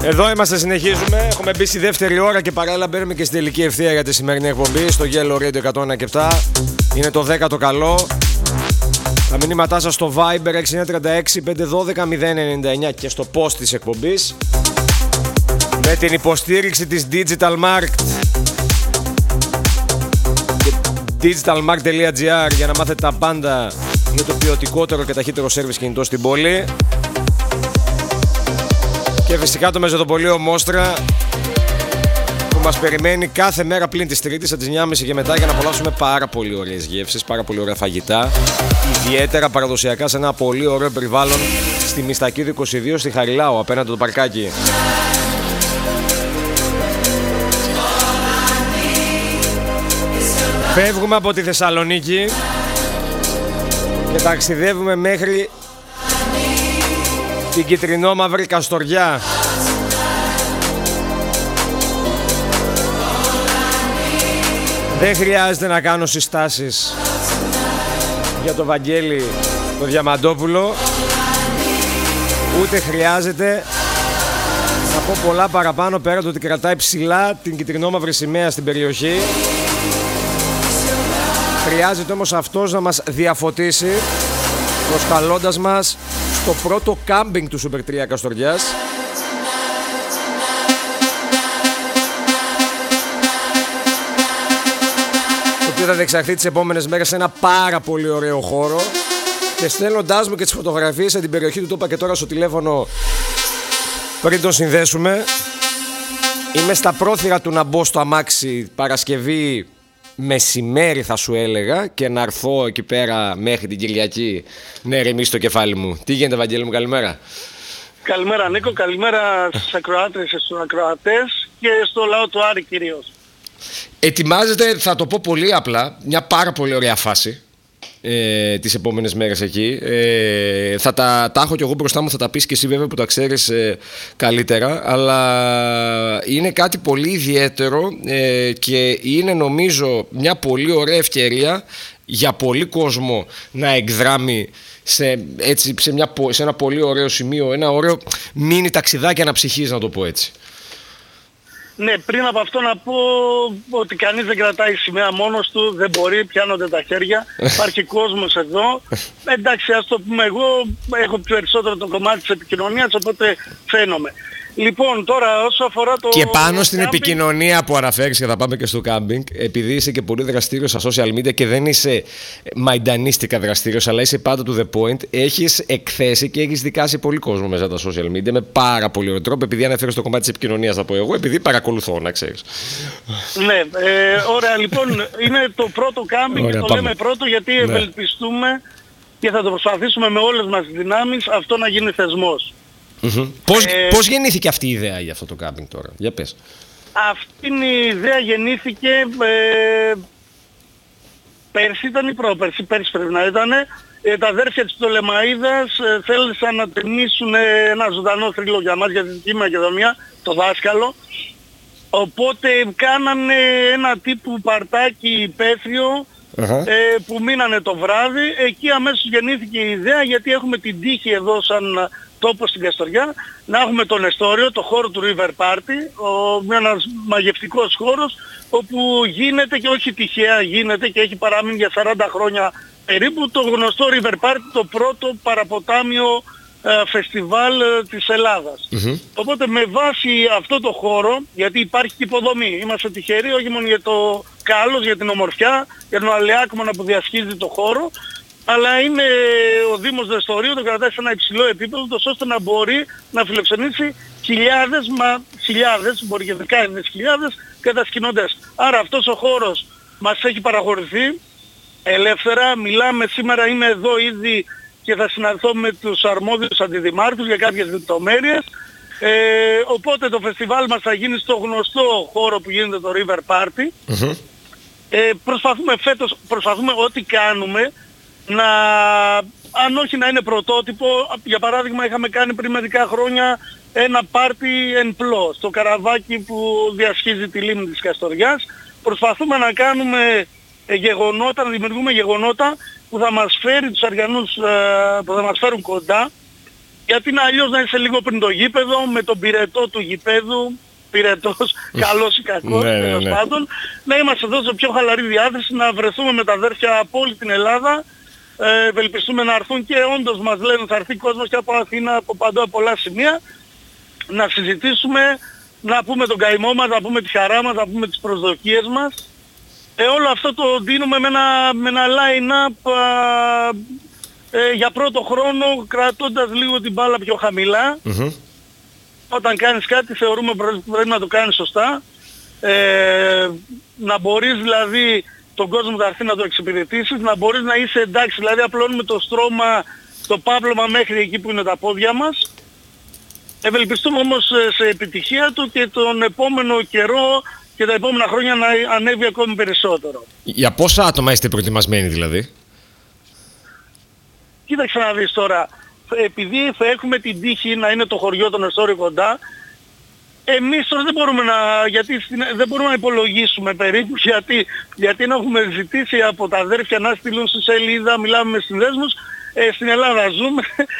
Εδώ είμαστε, συνεχίζουμε. Έχουμε μπει στη δεύτερη ώρα και παράλληλα μπαίνουμε και στην τελική ευθεία για τη σημερινή εκπομπή στο Yellow Radio 101.7. Είναι το 10ο καλό. Τα μηνύματά σας στο Viber 6936-512-099 και στο post της εκπομπής. Με την υποστήριξη της Digital Markt. digitalmarkt.gr για να μάθετε τα πάντα για το ποιοτικότερο και ταχύτερο σέρβις κινητό στην πόλη. Και φυσικά το μεζοδοπολείο Μόστρα που μας περιμένει κάθε μέρα πλην της Τρίτης από τις 9.30 και μετά για να απολαύσουμε πάρα πολύ ωραίες γεύσεις, πάρα πολύ ωραία φαγητά, ιδιαίτερα παραδοσιακά σε ένα πολύ ωραίο περιβάλλον στη Μιστακίδη 22 στη Χαριλάου απέναντι το παρκάκι. Φεύγουμε από τη Θεσσαλονίκη και ταξιδεύουμε μέχρι την κιτρινόμαυρη Καστοριά. Δεν χρειάζεται να κάνω συστάσεις για το Βαγγέλη το Διαμαντόπουλο, ούτε χρειάζεται να πω πολλά παραπάνω πέρα το ότι κρατάει ψηλά την κιτρινόμαυρη σημαία στην περιοχή. Χρειάζεται όμως αυτός να μας διαφωτίσει προσκαλώντας μας στο πρώτο κάμπινγκ του Super 3 Καστοριάς. Το οποίο θα διεξαχθεί τις επόμενες μέρες σε ένα πάρα πολύ ωραίο χώρο. Και στέλνοντάς μου και τις φωτογραφίες σε την περιοχή του, το είπα και τώρα στο τηλέφωνο πριν τον συνδέσουμε, είμαι στα πρόθυρα του να μπω στο αμάξι Παρασκευή μεσημέρι θα σου έλεγα και να έρθω εκεί πέρα μέχρι την Κυριακή να ερεμήσει το κεφάλι μου. Τι γίνεται, Βαγγέλη μου, καλημέρα. Καλημέρα Νίκο, καλημέρα στις ακροάτρες και στους ακροατές και στο λαό του Άρη κυρίως. Ετοιμάζεται, θα το πω πολύ απλά, μια πάρα πολύ ωραία φάση τις επόμενες μέρες εκεί. Θα τα έχω κι εγώ μπροστά μου, θα τα πεις και εσύ βέβαια που τα ξέρεις καλύτερα, αλλά είναι κάτι πολύ ιδιαίτερο και είναι νομίζω μια πολύ ωραία ευκαιρία για πολύ κόσμο να εκδράμει σε ένα πολύ ωραίο σημείο, ένα ωραίο μίνι ταξιδάκι αναψυχής, να το πω έτσι. Ναι, πριν από αυτό να πω ότι κανείς δεν κρατάει σημαία μόνος του, δεν μπορεί, πιάνονται τα χέρια, υπάρχει κόσμος εδώ. Εντάξει, ας το πούμε, εγώ έχω περισσότερο το κομμάτι της επικοινωνίας, οπότε φαίνομαι. Λοιπόν, τώρα όσο αφορά το... Και πάνω στην επικοινωνία που αναφέρεις, και θα πάμε και στο κάμπινγκ, επειδή είσαι και πολύ δραστήριος στα social media και δεν είσαι μαϊντανίστικα δραστήριος, αλλά είσαι πάντα to the point, έχεις εκθέσει και έχεις δικάσει πολύ κόσμο μέσα τα social media με πάρα πολύ ωραίο τρόπο. Επειδή αναφέρεις το κομμάτι της επικοινωνίας, θα πω εγώ, επειδή παρακολουθώ, να ξέρεις. Ναι, ωραία, λοιπόν, είναι το πρώτο κάμπινγκ και το λέμε πρώτο γιατί ευελπιστούμε και θα το προσπαθήσουμε με όλες μας τις δυνάμεις αυτό να γίνει θεσμός. Πώς γεννήθηκε αυτή η ιδέα για αυτό το κάμπινγκ τώρα, για πες. Αυτή η ιδέα γεννήθηκε πέρσι, ήταν η πρόπερσι, πέρσι πρέπει να ήταν. Τα αδέρφια της Πτολεμαΐδας θέλησαν να ταινίσουν ένα ζωντανό θρύλο για μας, για τη Δυτική Μακεδονία, το δάσκαλο. Οπότε κάνανε ένα τύπου παρτάκι υπαίθριο που μείνανε το βράδυ. Εκεί αμέσως γεννήθηκε η ιδέα, γιατί έχουμε την τύχη εδώ σαν τόπο στην Καστοριά να έχουμε τον Εστόριο, το χώρο του River Party, ένας μαγευτικός χώρος όπου γίνεται και όχι τυχαία γίνεται και έχει παραμείνει για 40 χρόνια περίπου το γνωστό River Party, το πρώτο παραποτάμιο φεστιβάλ της Ελλάδας. Οπότε με βάση αυτό το χώρο, γιατί υπάρχει και υποδομή, είμαστε τυχεροί όχι μόνο για το κάλος, για την ομορφιά, για τον Αλεάκμονα που διασχίζει το χώρο, αλλά είναι ο Δήμος Δεστορίου, το κρατάει σε ένα υψηλό επίπεδο, ώστε να μπορεί να φιλοξενήσει χιλιάδες, μπορεί και δεκάδες χιλιάδες κατασκηνώντες. Άρα αυτός ο χώρος μας έχει παραχωρηθεί ελεύθερα. Μιλάμε σήμερα, είμαι εδώ ήδη και θα συναντηθώ με τους αρμόδιους αντιδημάρχους για κάποιες λεπτομέρειες. Οπότε το φεστιβάλ μας θα γίνει στο γνωστό χώρο που γίνεται το River Party. Προσπαθούμε ό,τι κάνουμε να, αν όχι να είναι πρωτότυπο, για παράδειγμα είχαμε κάνει πριν μερικά χρόνια ένα πάρτι εν πλώ στο καραβάκι που διασχίζει τη λίμνη της Καστοριάς. Προσπαθούμε να κάνουμε γεγονότα, να δημιουργούμε γεγονότα που θα μας φέρει τους Αριανούς, που θα μας φέρουν κοντά Γιατί είναι αλλιώς να είσαι λίγο πριν το γήπεδο, με τον πυρετό του γηπέδου, πυρετός, καλός ή κακός, τέλος πάντων, να είμαστε εδώ σε πιο χαλαρή διάθεση, να βρεθούμε με τα αδέρφια από όλη την Ελλάδα. Ευελπιστούμε να έρθουν και όντως μας λένε θα έρθει κόσμος και από Αθήνα, από παντού, από πολλά σημεία, να συζητήσουμε, να πούμε τον καημό μας, να πούμε τη χαρά μας, να πούμε τις προσδοκίες μας. Όλο αυτό το δίνουμε με ένα line-up για πρώτο χρόνο, κρατώντας λίγο την μπάλα πιο χαμηλά. Όταν κάνεις κάτι θεωρούμε πρέπει να το κάνεις σωστά. Να μπορείς δηλαδή τον κόσμο να έρθει να το εξυπηρετήσεις, να μπορείς να είσαι εντάξει, δηλαδή απλώνουμε το στρώμα, το πάπλωμα μέχρι εκεί που είναι τα πόδια μας. Ευελπιστούμε όμως σε επιτυχία του και τον επόμενο καιρό και τα επόμενα χρόνια να ανέβει ακόμη περισσότερο. Για πόσα άτομα είστε προετοιμασμένοι δηλαδή? Κοίταξε να δεις τώρα, επειδή θα έχουμε την τύχη να είναι το χωριό των Εστόριο κοντά, εμείς τώρα δεν μπορούμε να υπολογίσουμε περίπου, γιατί έχουμε ζητήσει από τα αδέρφια να στείλουν στη σελίδα, μιλάμε με συνδέσμους, στην Ελλάδα ζούμε,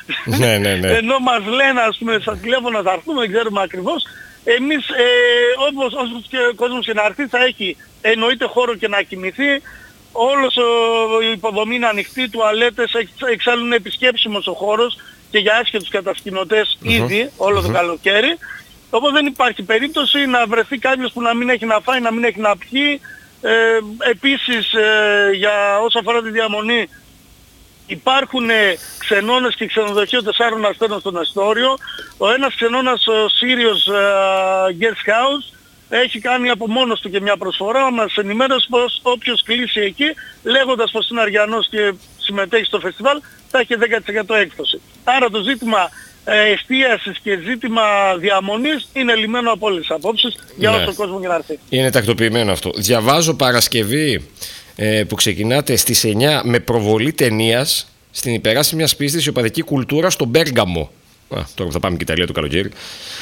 ενώ μας λένε ας πούμε στα τηλέφωνα θα έρθουμε, δεν ξέρουμε ακριβώς. Εμείς όπως και ο κόσμος και να έρθει θα έχει εννοείται χώρο και να κοιμηθεί, όλος η υποδομή είναι ανοιχτή, τουαλέτες, εξάλλου είναι επισκέψιμος ο χώρος και για άσχετους κατασκηνωτές ήδη όλο το καλοκαίρι. Οπότε δεν υπάρχει περίπτωση να βρεθεί κάποιος που να μην έχει να φάει, να μην έχει να πιει. Επίσης για όσο αφορά τη διαμονή υπάρχουν ξενώνες και ξενοδοχείο 4 αστέρων στον Εστόριο. Ο ένας ξενώνας, ο Sirius Guest House, έχει κάνει από μόνος του και μια προσφορά, μας ενημέρωσε πως όποιος κλείσει εκεί, λέγοντας πως είναι Αριανός και συμμετέχει στο φεστιβάλ, θα έχει 10% έκπτωση. Άρα το ζήτημα εστίασης και ζήτημα διαμονής είναι λυμμένο από όλες τις απόψεις για όσο κόσμο και να έρθει. Είναι τακτοποιημένο αυτό. Διαβάζω Παρασκευή που ξεκινάτε στις 9 με προβολή ταινίας στην υπεράσπιση μιας πίστης η οπαδική κουλτούρα στο Μπέργαμο. Τώρα θα πάμε και Ιταλία το καλοκαίρι.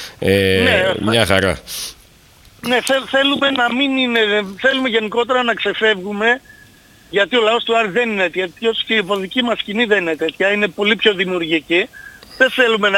Μια χαρά. Ναι, θέλουμε να μην είναι, θέλουμε γενικότερα να ξεφεύγουμε, γιατί ο λαός του Άρη δεν είναι τέτοιο και η υποδική μας σκηνή δεν είναι τέτοια, είναι πολύ πιο δημιουργική. Δεν θέλουμε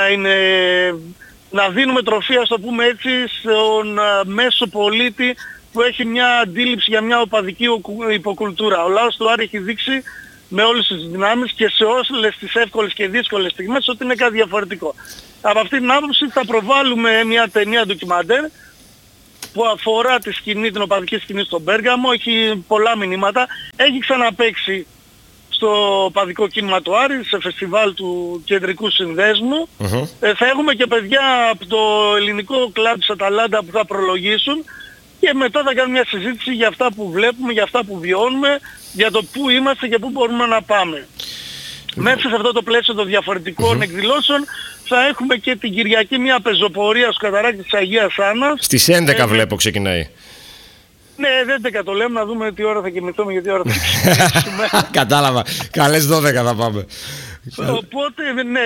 να δίνουμε τροφή, ας το πούμε έτσι, στον μέσο πολίτη που έχει μια αντίληψη για μια οπαδική υποκουλτούρα. Ο λαός του Άρη έχει δείξει με όλες τις δυνάμεις και σε όλες τις εύκολες και δύσκολες στιγμές ότι είναι κάτι διαφορετικό. Από αυτή την άποψη θα προβάλλουμε μια ταινία ντοκιμαντέρ που αφορά τη σκηνή, την οπαδική σκηνή στον Πέργαμο, έχει πολλά μηνύματα, έχει ξαναπαίξει στο οπαδικό κίνημα του Άρη, σε φεστιβάλ του κεντρικού συνδέσμου. Θα έχουμε και παιδιά από το ελληνικό κλαμπ της Αταλάντα που θα προλογίσουν και μετά θα κάνουμε μια συζήτηση για αυτά που βλέπουμε, για αυτά που βιώνουμε, για το πού είμαστε και πού μπορούμε να πάμε. Μέσα σε αυτό το πλαίσιο των διαφορετικών εκδηλώσεων θα έχουμε και την Κυριακή μια πεζοπορία στο καταράκτη της Αγίας Άννας. Στις 11 βλέπω ξεκινάει. Ναι, δεν το λέμε, να δούμε τι ώρα θα κοιμηθούμε και τι ώρα θα κοιμηθούμε. Κατάλαβα. Καλές 12 θα πάμε. Οπότε, ναι,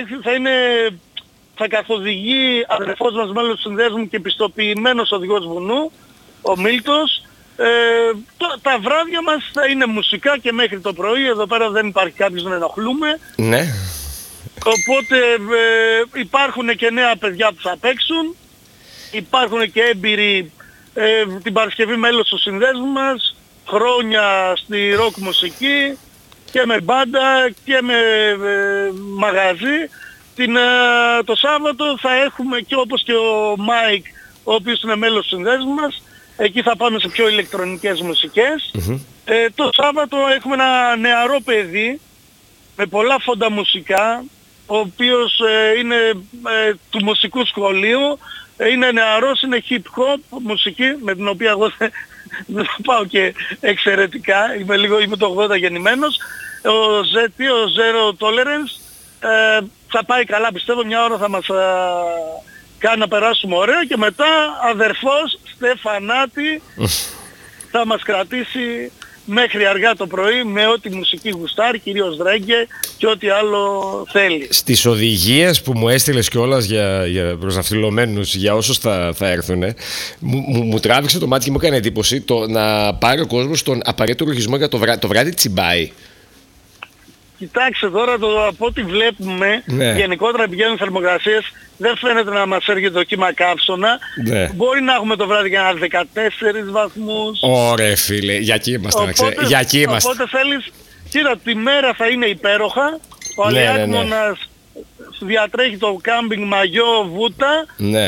θα καθοδηγεί αδερφός μας μέλος του συνδέσμου και πιστοποιημένος οδηγός βουνού, ο Μίλτος. Τα βράδια μας θα είναι μουσικά και μέχρι το πρωί. Εδώ πέρα δεν υπάρχει κάποιος να ενοχλούμε. Ναι. Οπότε υπάρχουν και νέα παιδιά που θα παίξουν. Υπάρχουν και έμπειροι την Παρασκευή μέλος του συνδέσμου μας, χρόνια στη ροκ μουσική και με μπάντα και με μαγαζί. Το Σάββατο θα έχουμε και όπως και ο Μάικ, ο οποίος είναι μέλος του συνδέσμου μας, εκεί θα πάμε σε πιο ηλεκτρονικές μουσικές. Το Σάββατο έχουμε ένα νεαρό παιδί με πολλά φόντα μουσικά, ο οποίος είναι του μουσικού σχολείου, είναι νεαρός, είναι hip hop μουσική, με την οποία εγώ δεν θα πάω και εξαιρετικά, είμαι το 80 γεννημένος. Ο Zero Tolerance θα πάει καλά, πιστεύω, μια ώρα θα μας κάνει να περάσουμε ωραία και μετά αδερφός Στεφανάτη θα μας κρατήσει μέχρι αργά το πρωί με ό,τι μουσική γουστάρει, κυρίως ρέγγε και ό,τι άλλο θέλει. Στις οδηγίες που μου έστειλες κιόλας για προσναυτιλωμένους, για όσους θα έρθουν, μου τράβηξε το μάτι και μου έκανε εντύπωση το να πάρει ο κόσμος τον απαραίτητο λογισμό για το βράδυ τσιμπάει. Κοιτάξτε τώρα, από ό,τι βλέπουμε, γενικότερα πηγαίνουν θερμοκρασίες, δεν φαίνεται να μας έρχεται το κύμα καύσωνα. Μπορεί να έχουμε το βράδυ για 14 βαθμούς. Ωραία φίλε, για εκεί είμαστε. Οπότε θέλεις, κοίτα, τη μέρα θα είναι υπέροχα, ο Αλιάκμονας διατρέχει το κάμπινγκ μαγιό βούτα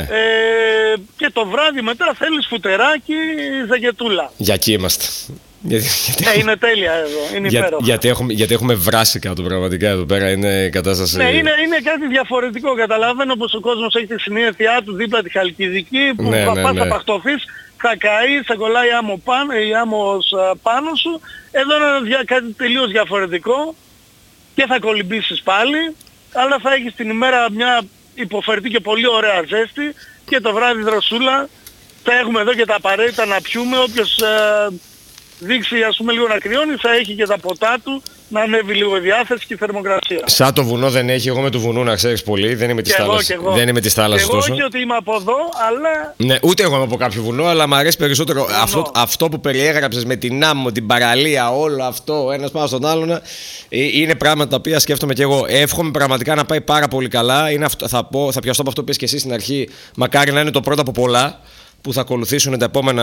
και το βράδυ μετά θέλεις φουτεράκι, ζακετούλα. Για εκεί είμαστε. Είναι τέλεια εδώ, είναι υπέροχα. Γιατί έχουμε βράσει κάτω πραγματικά εδώ πέρα, είναι η κατάσταση. Ναι, είναι κάτι διαφορετικό. Καταλαβαίνω πως ο κόσμος έχει τη συνήθειά του δίπλα τη Χαλκιδική που πας θα παχτωθείς, θα καείς, θα κολλάει η άμμος πάνω σου. Εδώ είναι κάτι τελείως διαφορετικό και θα κολυμπήσεις πάλι, αλλά θα έχεις την ημέρα μια υποφερτή και πολύ ωραία ζέστη και το βράδυ δροσούλα. Θα έχουμε εδώ και τα απαραίτητα να πιούμε, όποιος δείξει ας πούμε λίγο να κρυώνει, θα έχει και τα ποτά του, να ανέβει λίγο η διάθεση και η θερμοκρασία. Σαν το βουνό δεν έχει, εγώ με το βουνό να ξέρεις πολύ, δεν είμαι της θάλασσας. Δεν είμαι της θάλασσας τόσο. Εγώ όχι ότι είμαι από εδώ, αλλά... Ναι, ούτε εγώ είμαι από κάποιο βουνό, αλλά μου αρέσει περισσότερο αυτό που περιέγραψες με την άμμο, την παραλία, όλο αυτό, ένας πάνω στον άλλον. Είναι πράγματα τα οποία σκέφτομαι και εγώ. Εύχομαι πραγματικά να πάει πάρα πολύ καλά. Θα πιαστώ από αυτό που είπες και εσύ στην αρχή. Μακάρι να είναι το πρώτο από πολλά που θα ακολουθήσουν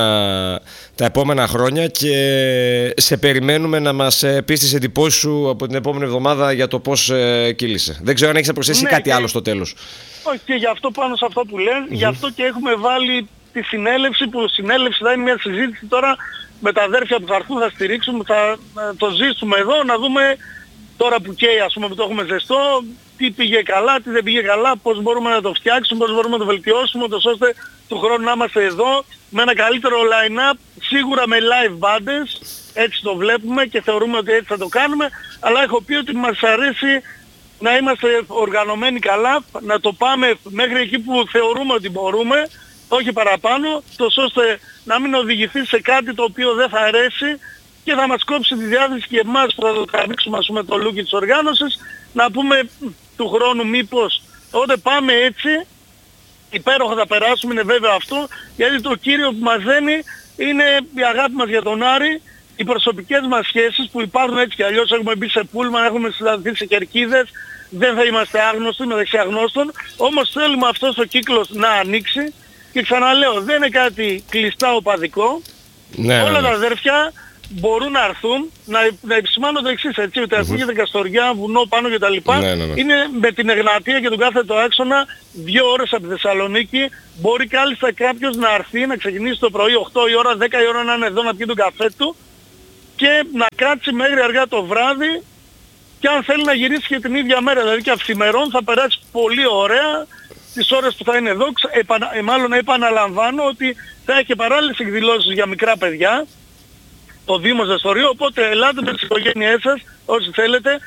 τα επόμενα χρόνια και σε περιμένουμε να μας πεις τις εντυπώσεις σου από την επόμενη εβδομάδα για το πώς κύλησε. Δεν ξέρω αν έχεις να προσθέσει κάτι άλλο στο τέλος. Όχι, και γι' αυτό πάνω σε αυτό που λες, γι' αυτό και έχουμε βάλει τη συνέλευση, που συνέλευση θα είναι μια συζήτηση τώρα με τα αδέρφια που θα έρθουν, θα στηρίξουμε, θα το ζήσουμε εδώ, να δούμε τώρα που καίει, ας πούμε, που το έχουμε ζεστό, τι πήγε καλά, τι δεν πήγε καλά, πώς μπορούμε να το φτιάξουμε, πώς μπορούμε να το βελτιώσουμε, ώστε του χρόνου να είμαστε εδώ με ένα καλύτερο line-up, σίγουρα με live bands, έτσι το βλέπουμε και θεωρούμε ότι έτσι θα το κάνουμε, αλλά έχω πει ότι μας αρέσει να είμαστε οργανωμένοι καλά, να το πάμε μέχρι εκεί που θεωρούμε ότι μπορούμε, όχι παραπάνω, ώστε να μην οδηγηθεί σε κάτι το οποίο δεν θα αρέσει και θα μας κόψει τη διάθεση και εμάς που θα το τραβήξουμε, ας πούμε, το λούκι της οργάνωσης, να πούμε του χρόνου μήπως όταν πάμε έτσι υπέροχα θα περάσουμε, είναι βέβαιο αυτό, γιατί το κύριο που μας δένει είναι η αγάπη μας για τον Άρη, οι προσωπικές μας σχέσεις που υπάρχουν έτσι κι αλλιώς, έχουμε μπει σε πούλμαν, έχουμε συναντηθεί σε κερκίδες, δεν θα είμαστε άγνωστοι μεταξύ αγνώστων, όμως θέλουμε αυτός ο κύκλος να ανοίξει και ξαναλέω, δεν είναι κάτι κλειστά οπαδικό, όλα τα αδέρφια μπορούν να έρθουν, να επισημάνω το εξής, έτσι, ότι ακούγεται Καστοριά, βουνό πάνω κτλ. Είναι με την Εγνατία και τον κάθετο άξονα 2 ώρες από τη Θεσσαλονίκη. Μπορεί κάλλιστα κάποιος να έρθει, να ξεκινήσει το πρωί 8 η ώρα, 10 η ώρα να είναι εδώ να πιει τον καφέ του και να κάτσει μέχρι αργά το βράδυ και αν θέλει να γυρίσει και την ίδια μέρα, δηλαδή και αυθημερών, θα περάσει πολύ ωραία τις ώρες που θα είναι εδώ. Μάλλον επαναλαμβάνω ότι θα έχει παράλληλες εκδηλώσεις για μικρά παιδιά, το Δήμος Δαστορίου, οπότε ελάτε με τις οικογένειές σας, όσοι θέλετε,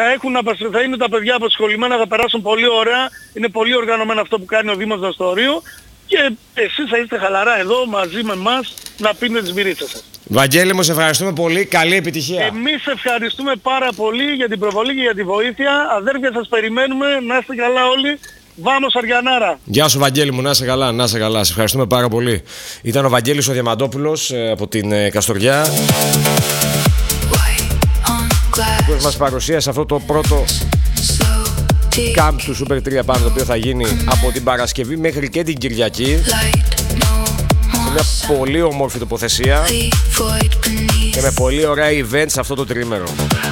θα είναι τα παιδιά αποσχολημένα, θα περάσουν πολύ ωραία, είναι πολύ οργανωμένο αυτό που κάνει ο Δήμος Δαστορίου και εσείς θα είστε χαλαρά εδώ μαζί με εμάς να πίνετε τις μπυρίτσες σας. Βαγγέλη μου, σε ευχαριστούμε πολύ, καλή επιτυχία. Εμείς ευχαριστούμε πάρα πολύ για την προβολή και για τη βοήθεια. Αδέρφια, σας περιμένουμε, να είστε καλά όλοι. Βάμος Αριανάρα. Γεια σου Βαγγέλη μου, να είσαι καλά, να είσαι καλά. Σε ευχαριστούμε πάρα πολύ. Ήταν ο Βαγγέλης ο Διαμαντόπουλος από την Καστοριά, που μας παρουσίασε αυτό το πρώτο camp του Super 3 πάνω, το οποίο θα γίνει από την Παρασκευή μέχρι και την Κυριακή, σε μια πολύ όμορφη τοποθεσία και με πολύ ωραία events αυτό το τρίμερο.